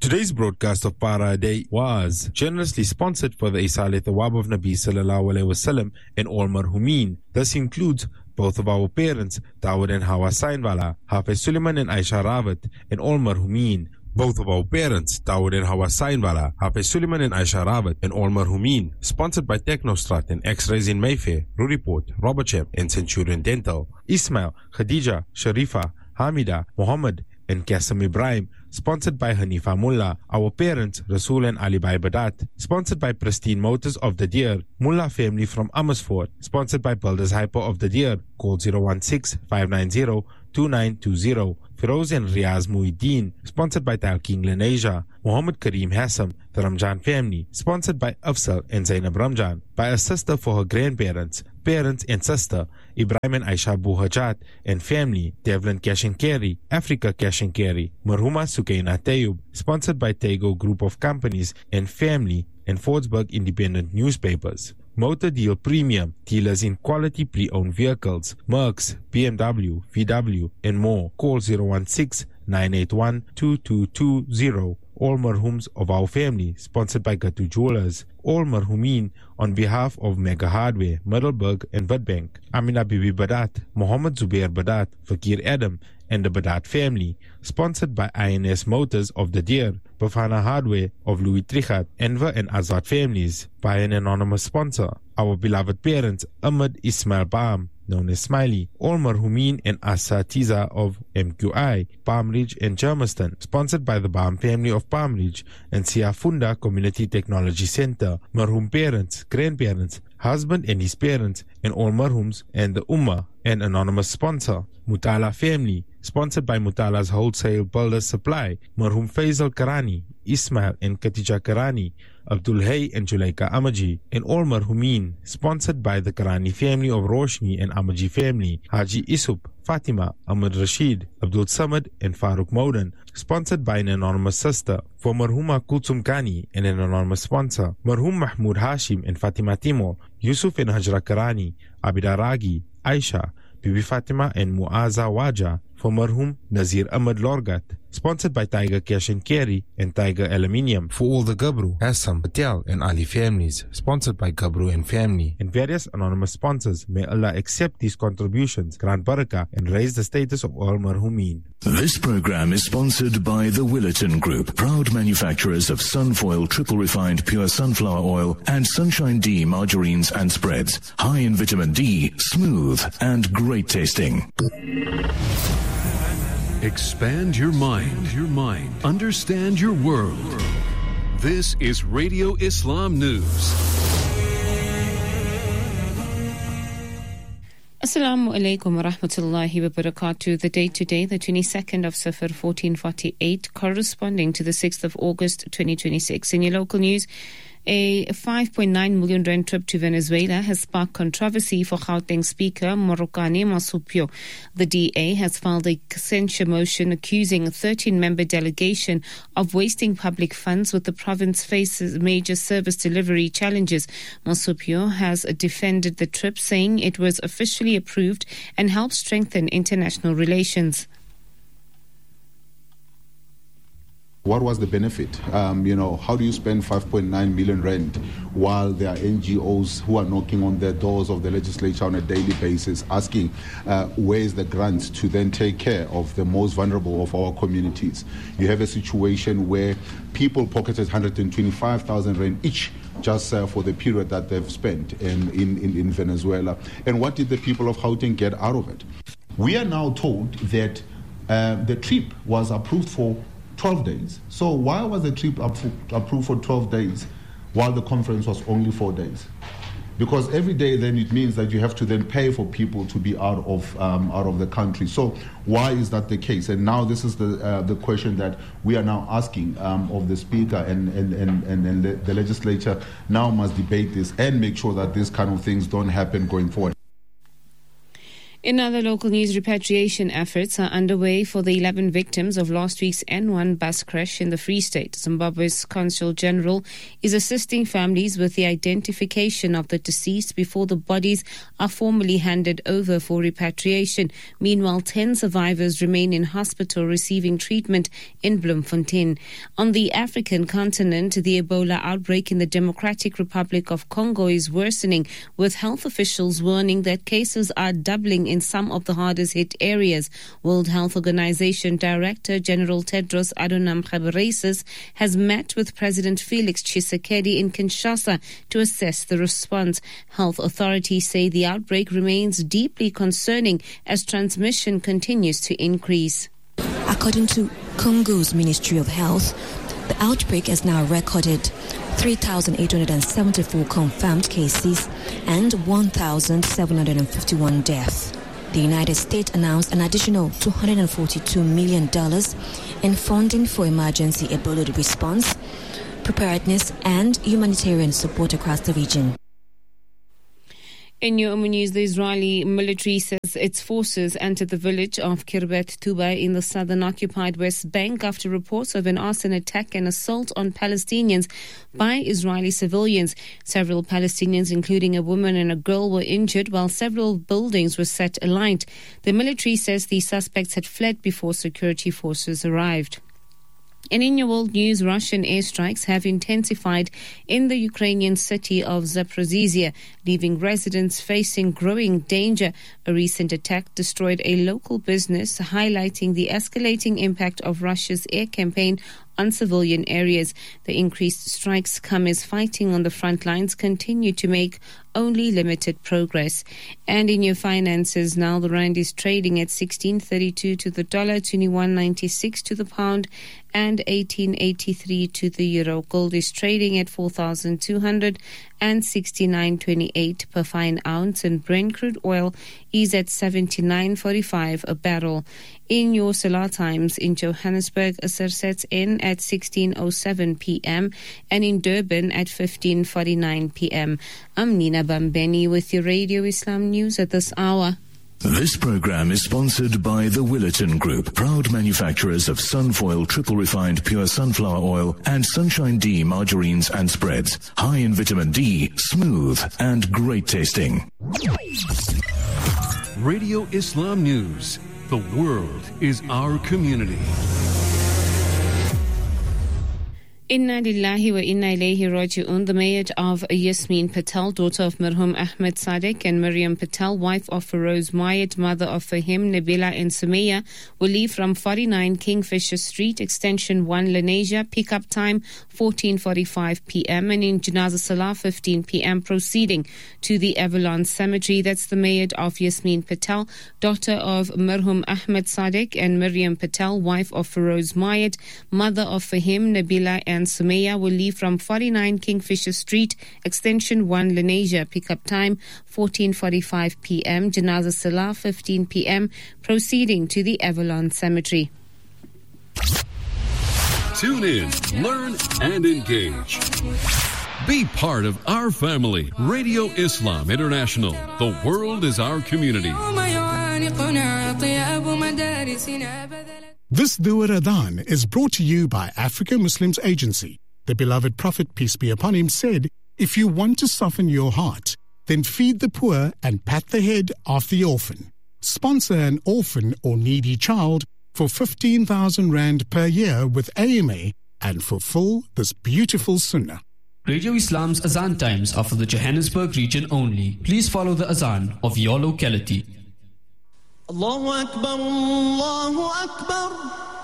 Today's broadcast of Para Day was generously sponsored for the Isale Thawab of Nabi Sallallahu Alaihi Wasallam and all marhumin. This includes both of our parents, Dawud and Hawa Sainwala, Hafiz Suleiman and Aisha Rawat, and all marhumin. Both of our parents, Dawud and Hawa Sainwala, Hafiz Suleiman and Aisha Rawat, and all marhumin. Sponsored by Technostrat and X-Rays in Mayfair, Ruriport, Robertshire, and Centurion Dental. Ismail, Khadija, Sharifa, Hamida, Muhammad, and Qasim Ibrahim. Sponsored by Hanifa Mullah, our parents, Rasul and Ali Bhai Badat. Sponsored by Pristine Motors of the Deer, Mullah family from Amersfoort. Sponsored by Builders Hyper of the Deer, call 016-590-2920. Firoz and Riaz Muhyiddin. Sponsored by Talking Lenasia. Muhammad Kareem Hassam, the Ramjan family. Sponsored by Afsal and Zainab Ramjan. By a sister for her grandparents, parents and sister, Ibrahim and Aisha Buhajat, and family, Devlin Cash and Carry, Africa Cash and Carry, Marhuma Sukaina Tayyub. Sponsored by Tego Group of Companies and family, and Fordsburg Independent Newspapers. Motor Deal Premium, dealers in quality pre-owned vehicles, Mercs, BMW, VW, and more. Call 016-981-2220. All marhums of our family, sponsored by Gatu Jewelers. All marhumin on behalf of Mega Hardware, Middelburg and Witbank. Amina Bibi Badat, Mohammed Zubair Badat, Fakir Adam, and the Badat family. Sponsored by INS Motors of the Deer, Bafana Hardware of Louis Trichat, Enver and Azad families. By an anonymous sponsor. Our beloved parents, Ahmed Ismail Baam, known as Smiley, all marhumin and Asatiza of MQI, Palm Ridge and Germiston, sponsored by the Baam family of Palm Ridge and Siafunda Community Technology Center, marhum parents, grandparents, husband and his parents, and all marhums and the Ummah, an anonymous sponsor, Mutala family, sponsored by Mutala's Wholesale Builders Supply, marhum Faisal Karani, Ismail and Katija Karani, Abdul Hay and Julaika Amaji, and all marhumin, sponsored by the Karani family of Roshni and Amaji family, Haji Isup, Fatima, Ahmed Rashid, Abdul Samad, and Farooq Maudan, sponsored by an anonymous sister, for marhuma Kulsum Kani and an anonymous sponsor, marhum Mahmoud Hashim and Fatima Timor, Yusuf and Hajra Karani, Abida Ragi, Aisha, Bibi Fatima and Muaza Waja, for marhum Nazir Ahmed Lorgat, sponsored by Tiger Cash and Carry and Tiger Aluminium. For all the Gabru, Assam, Patel and Ali families, sponsored by Gabru and family, and various anonymous sponsors. May Allah accept these contributions, grant barakah, and raise the status of all marhumin. This program is sponsored by the Willerton Group, proud manufacturers of Sunfoil triple refined pure sunflower oil and Sunshine D margarines and spreads, high in vitamin D, smooth and great tasting. Expand your mind. Understand your world. This is Radio Islam News. Assalamu alaikum wa rahmatullahi wa barakatuh. The date today, the 22nd of Safar 1448, corresponding to the 6th of August 2026. In your local news, a 5.9 million rand trip to Venezuela has sparked controversy for Gauteng Speaker Morokane Masupio. The DA has filed a censure motion accusing a 13-member delegation of wasting public funds, with the province faces major service delivery challenges. Masupio has defended the trip, saying it was officially approved and helps strengthen international relations. What was the benefit? How do you spend 5.9 million rand while there are NGOs who are knocking on the doors of the legislature on a daily basis asking where is the grant to then take care of the most vulnerable of our communities? You have a situation where people pocketed 125,000 rand each just for the period that they've spent in Venezuela. And what did the people of Gauteng get out of it? We are now told that the trip was approved for 12 days. So why was the trip approved for 12 days while the conference was only 4 days? Because every day then it means that you have to then pay for people to be out of the country. So why is that the case? And now this is the question that we are now asking of the Speaker, and the legislature now must debate this and make sure that these kind of things don't happen going forward. In other local news, repatriation efforts are underway for the 11 victims of last week's N1 bus crash in the Free State. Zimbabwe's Consul General is assisting families with the identification of the deceased before the bodies are formally handed over for repatriation. Meanwhile, 10 survivors remain in hospital receiving treatment in Bloemfontein. On the African continent, the Ebola outbreak in the Democratic Republic of Congo is worsening, with health officials warning that cases are doubling in some of the hardest hit areas. World Health Organization Director General Tedros Adhanom Ghebreyesus has met with President Felix Tshisekedi in Kinshasa to assess the response. Health authorities say the outbreak remains deeply concerning as transmission continues to increase. According to Congo's Ministry of Health, the outbreak has now recorded 3,874 confirmed cases and 1,751 deaths. The United States announced an additional $242 million in funding for emergency Ebola response, preparedness, and humanitarian support across the region. In your news, the Israeli military says its forces entered the village of Kirbet Tuba in the southern occupied West Bank after reports of an arson attack and assault on Palestinians by Israeli civilians. Several Palestinians, including a woman and a girl, were injured while several buildings were set alight. The military says the suspects had fled before security forces arrived. And in your world news, Russian airstrikes have intensified in the Ukrainian city of Zaporizhzhia, leaving residents facing growing danger. A recent attack destroyed a local business, highlighting the escalating impact of Russia's air campaign on civilian areas. The increased strikes come as fighting on the front lines continue to make only limited progress. And in your finances now, the rand is trading at 16.32 to the dollar, 21.96 to the pound, and 18.83 to the euro. Gold is trading at 4,269.28 per fine ounce, and Brent crude oil is at 79.45 a barrel. In your Salah times, in Johannesburg, Asr sets in at 16:07 p.m. and in Durban at 15:49 p.m. I'm Nina Bambeni with your Radio Islam News at this hour. This program is sponsored by the Willerton Group, proud manufacturers of Sunfoil triple refined pure sunflower oil and Sunshine D margarines and spreads. High in vitamin D, smooth and great tasting. Radio Islam News. The world is our community. Inna lillahi wa inna ilayhi raji'un. The mayor of Yasmin Patel, daughter of Marhum Ahmed Sadek, and Miriam Patel, wife of Feroz Mayed, mother of Fahim, Nabila and Sumaya, will leave from 49 Kingfisher Street, extension 1 Lenasia, pickup time 14:45 p.m. and in Janaza Salah 15 p.m. proceeding to the Avalon Cemetery. That's the mayor of Yasmin Patel, daughter of Marhum Ahmed Sadek, and Miriam Patel, wife of Feroz Mayed, mother of Fahim, Nabila and Sumaya, will leave from 49 Kingfisher Street, extension 1 Lenasia, pickup time 14:45 p.m. Janaza Salah 15 p.m. proceeding to the Avalon Cemetery. Tune in, learn and engage. Be part of our family. Radio Islam International. The world is our community. This Dua Adhan is brought to you by Africa Muslims Agency. The beloved Prophet, peace be upon him, said, if you want to soften your heart, then feed the poor and pat the head of the orphan. Sponsor an orphan or needy child for 15,000 Rand per year with AMA and fulfill this beautiful sunnah. Radio Islam's Azan times are for the Johannesburg region only. Please follow the Azan of your locality. Allahu Akbar, Allahu Akbar.